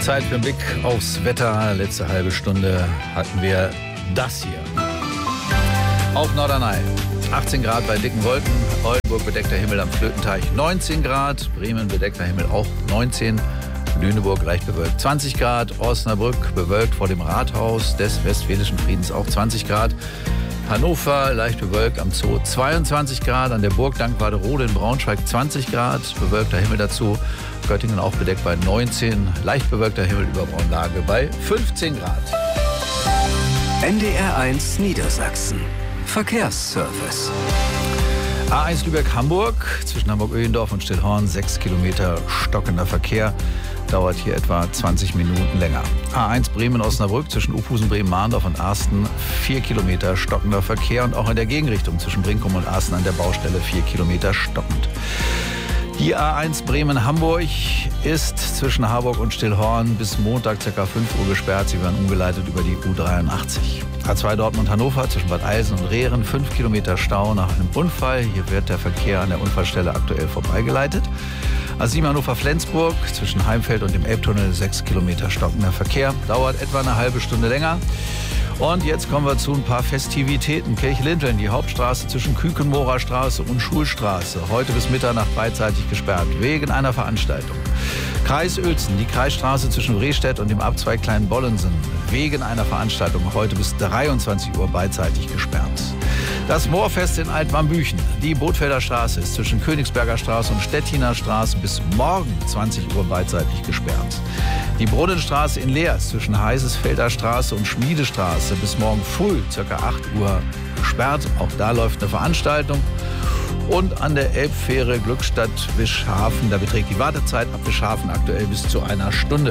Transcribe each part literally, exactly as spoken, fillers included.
Zeit für einen Blick aufs Wetter. Letzte halbe Stunde hatten wir das hier. Auf Norderney achtzehn Grad bei dicken Wolken, Oldenburg bedeckter Himmel am Flötenteich neunzehn Grad, Bremen bedeckter Himmel auch neunzehn, Lüneburg leicht bewölkt zwanzig Grad, Osnabrück bewölkt vor dem Rathaus des Westfälischen Friedens auch zwanzig Grad, Hannover leicht bewölkt am Zoo zweiundzwanzig Grad, an der Burg Dankwarderode in Braunschweig zwanzig Grad, bewölkter Himmel dazu, Göttingen auch bedeckt bei neunzehn, leicht bewölkter Himmel über Braunlage bei fünfzehn Grad. N D R eins Niedersachsen. Verkehrsservice. A eins Lübeck-Hamburg, zwischen Hamburg-Öhlendorf und Stillhorn, sechs Kilometer stockender Verkehr. Dauert hier etwa zwanzig Minuten länger. A eins Bremen-Osnabrück, zwischen Uphusen, Bremen-Mahndorf und Arsten, vier Kilometer stockender Verkehr. Und auch in der Gegenrichtung zwischen Brinkum und Arsten an der Baustelle vier Kilometer stockend. Die A eins Bremen-Hamburg ist zwischen Harburg und Stillhorn bis Montag ca. fünf Uhr gesperrt. Sie werden umgeleitet über die U dreiundachtzig. A zwei Dortmund-Hannover zwischen Bad Eilsen und Rehren, fünf Kilometer Stau nach einem Unfall. Hier wird der Verkehr an der Unfallstelle aktuell vorbeigeleitet. A sieben Hannover-Flensburg zwischen Heimfeld und dem Elbtunnel, sechs Kilometer stockender Verkehr. Dauert etwa eine halbe Stunde länger. Und jetzt kommen wir zu ein paar Festivitäten. Kirchlinteln, die Hauptstraße zwischen Kükenmorer Straße und Schulstraße. Heute bis Mitternacht beidseitig gesperrt, wegen einer Veranstaltung. Kreis Uelzen, die Kreisstraße zwischen Rehstedt und dem Abzweig Kleinbollensen. Wegen einer Veranstaltung heute bis dreiundzwanzig Uhr beidseitig gesperrt. Das Moorfest in Altmarmbüchen. Die Bootfelder Straße ist zwischen Königsberger Straße und Stettiner Straße bis morgen zwanzig Uhr beidseitig gesperrt. Die Brunnenstraße in Leers zwischen Heißesfelder Straße und Schmiedestraße bis morgen früh ca. acht Uhr gesperrt. Auch da läuft eine Veranstaltung. Und an der Elbfähre Glückstadt-Wischhafen, da beträgt die Wartezeit ab Wischhafen aktuell bis zu einer Stunde.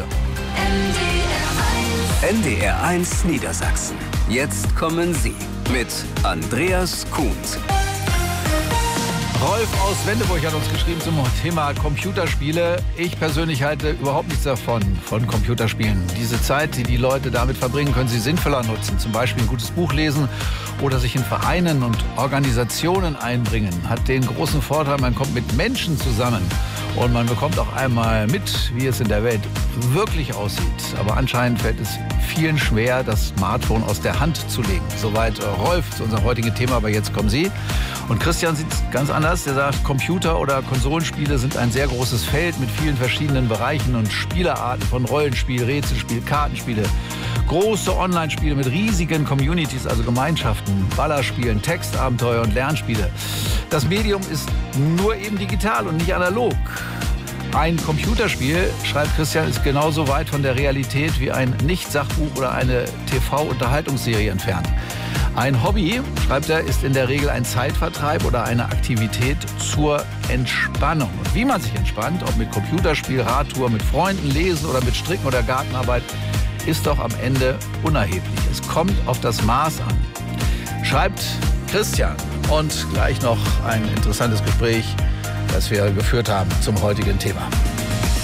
N D R eins Niedersachsen. Jetzt kommen Sie mit Andreas Kuhns. Rolf aus Wendeburg hat uns geschrieben zum Thema Computerspiele. Ich persönlich halte überhaupt nichts davon, von Computerspielen. Diese Zeit, die die Leute damit verbringen, können sie sinnvoller nutzen. Zum Beispiel ein gutes Buch lesen oder sich in Vereinen und Organisationen einbringen. Hat den großen Vorteil, man kommt mit Menschen zusammen. Und man bekommt auch einmal mit, wie es in der Welt wirklich aussieht. Aber anscheinend fällt es vielen schwer, das Smartphone aus der Hand zu legen. Soweit Rolf zu unserem heutigen Thema, aber jetzt kommen Sie. Und Christian sieht es ganz anders. Der sagt, Computer- oder Konsolenspiele sind ein sehr großes Feld mit vielen verschiedenen Bereichen und Spielerarten von Rollenspiel, Rätselspiel, Kartenspiele. Große Online-Spiele mit riesigen Communities, also Gemeinschaften, Ballerspielen, Textabenteuer und Lernspiele. Das Medium ist nur eben digital und nicht analog. Ein Computerspiel, schreibt Christian, ist genauso weit von der Realität wie ein Nicht-Sachbuch oder eine T V-Unterhaltungsserie entfernt. Ein Hobby, schreibt er, ist in der Regel ein Zeitvertreib oder eine Aktivität zur Entspannung. Und wie man sich entspannt, ob mit Computerspiel, Radtour, mit Freunden, Lesen oder mit Stricken oder Gartenarbeit, ist doch am Ende unerheblich. Es kommt auf das Maß an. Schreibt Christian. Und gleich noch ein interessantes Gespräch, das wir geführt haben zum heutigen Thema.